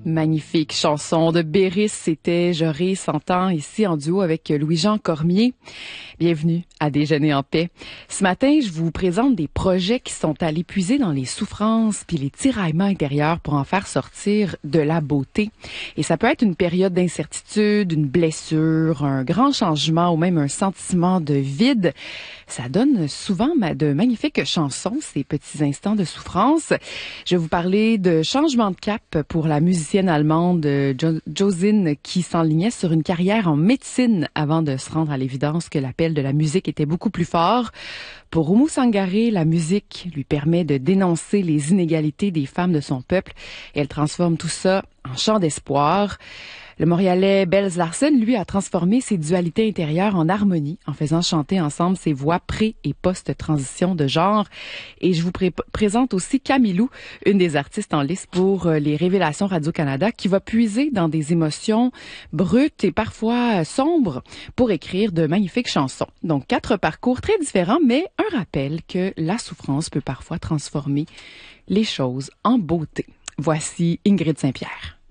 Magnifique chanson de Béris, c'était Je ris 100 ans ici en duo avec Louis-Jean Cormier. Bienvenue à Déjeuner en paix. Ce matin, je vous présente des projets qui sont allés puiser dans les souffrances puis les tiraillements intérieurs pour en faire sortir de la beauté. Et ça peut être une période d'incertitude, une blessure, un grand changement ou même un sentiment de vide. Ça donne souvent de magnifiques chansons, ces petits instants de souffrance. Je vais vous parler de changement de cap pour la musicienne allemande Josine qui s'enlignait sur une carrière en médecine avant de se rendre à l'évidence que l'appel de la musique était beaucoup plus fort. Pour Oumou Sangaré, la musique lui permet de dénoncer les inégalités des femmes de son peuple et elle transforme tout ça en chant d'espoir. Le Montréalais Belz Larsen, lui, a transformé ses dualités intérieures en harmonie en faisant chanter ensemble ses voix pré- et post-transition de genre. Et je vous présente aussi Camilou, une des artistes en lice pour les Révélations Radio-Canada, qui va puiser dans des émotions brutes et parfois sombres pour écrire de magnifiques chansons. Donc, 4 parcours très différents, mais un rappel que la souffrance peut parfois transformer les choses en beauté. Voici Ingrid Saint-Pierre.